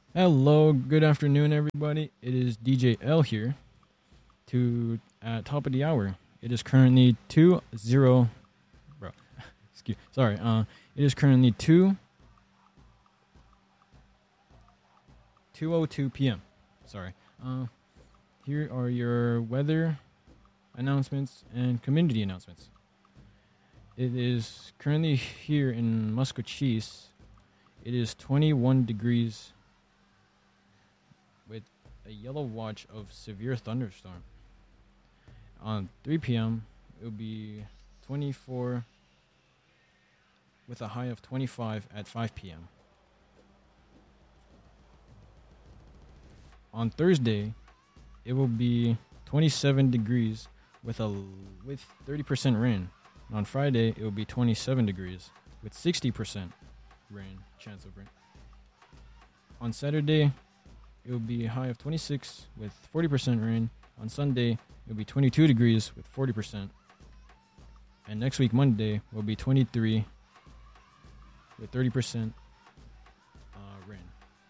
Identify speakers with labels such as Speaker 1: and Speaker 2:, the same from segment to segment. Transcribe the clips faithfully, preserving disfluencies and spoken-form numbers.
Speaker 1: Hello, good afternoon, everybody. It is D J L here. To at top of the hour. It is currently two zero. Bro, excuse. Sorry. Uh, it is currently two two o two p.m. Sorry. Uh, here are your weather announcements and community announcements. It is currently here in Muscochise. It is twenty-one degrees with a yellow watch of severe thunderstorm. On three p.m., it will be twenty-four with a high of twenty-five at five p.m. On Thursday, it will be twenty-seven degrees with a with thirty percent rain. On Friday, it will be twenty-seven degrees with sixty percent rain, chance of rain. On Saturday, it will be a high of twenty-six with forty percent rain. On Sunday, it will be twenty-two degrees with forty percent. And next week, Monday, will be twenty-three with thirty percent uh, rain.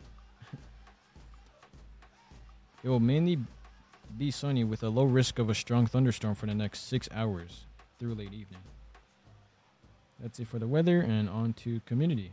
Speaker 1: It will mainly be sunny with a low risk of a strong thunderstorm for the next six hours through late evening. That's it for the weather, and on to community.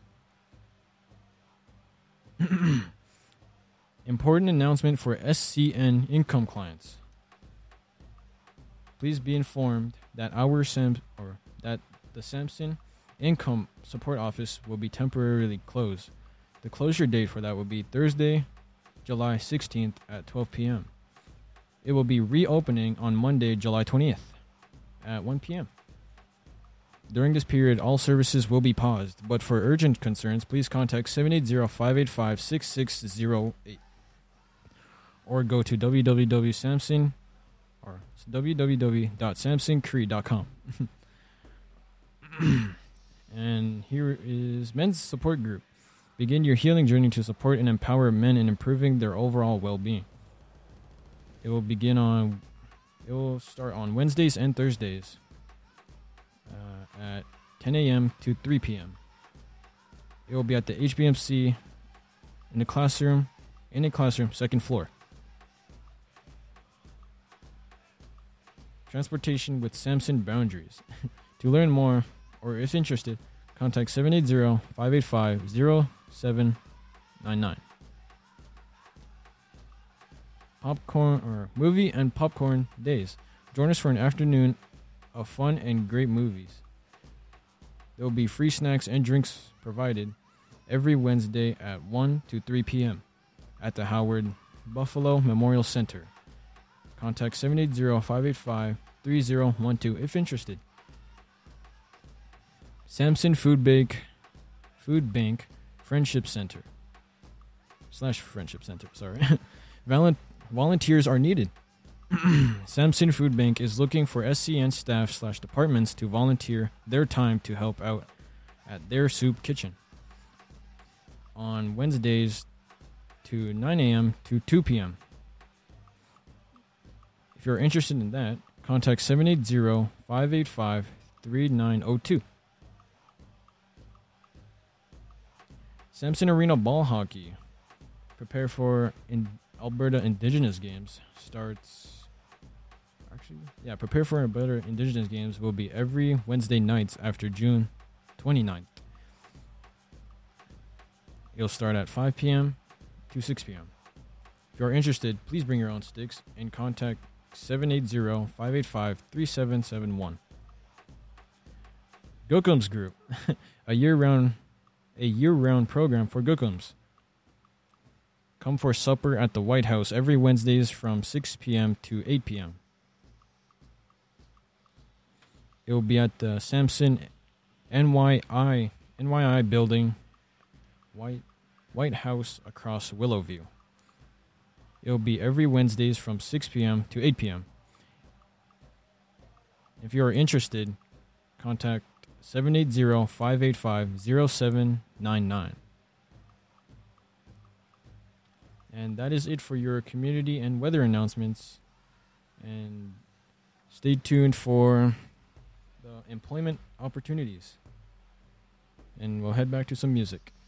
Speaker 1: Important announcement for S C N income clients. Please be informed that our Sam or that the Samson Income Support Office will be temporarily closed. The closure date for that will be Thursday, July sixteenth at twelve p.m. It will be reopening on Monday, July twentieth at one p.m. During this period, all services will be paused, but for urgent concerns, please contact seven eight zero, five eight five, six six zero eight or go to w w w dot samson or w w w dot samson cree dot com. And here is Men's Support Group. Begin your healing journey to support and empower men in improving their overall well-being. It will begin on, it will start on Wednesdays and Thursdays uh, at ten a.m. to three p.m. It will be at the H B M C in the classroom, in a classroom, second floor. Transportation with Samson Boundaries. To learn more, or if interested, contact seven eight zero, five eight five, zero seven nine nine. Popcorn or movie and popcorn days. Join us for an afternoon of fun and great movies. There will be free snacks and drinks provided every Wednesday at one to three p.m. at the Howard Buffalo Memorial Center. Contact seven eight zero, five eight five, three zero one two if interested. Samson Food Bank, Food Bank Friendship Center. Slash Friendship Center, sorry. Valent- volunteers are needed. Samson Food Bank is looking for S C N staff slash departments to volunteer their time to help out at their soup kitchen on Wednesdays to nine a.m. to two p.m. If you're interested in that, contact seven eight zero, five eight five, three nine zero two. Samson Arena Ball Hockey. Prepare for in Alberta Indigenous Games. Starts... Actually, yeah, prepare for Alberta Indigenous Games will be every Wednesday nights after June twenty-ninth. It'll start at five p.m. to six p.m. If you are interested, please bring your own sticks and contact seven eight zero, five eight five, three seven seven one. Gookums Group, a year-round a year-round program for Gookums. Come for supper at the White House every Wednesdays from six p.m. to eight p.m. It will be at the Samson N Y I N Y I building, White White House across Willowview. It will be every Wednesdays from six p.m. to eight p.m. If you are interested, contact seven eight zero, five eight five, zero seven nine nine. And that is it for your community and weather announcements. And stay tuned for the employment opportunities. And we'll head back to some music.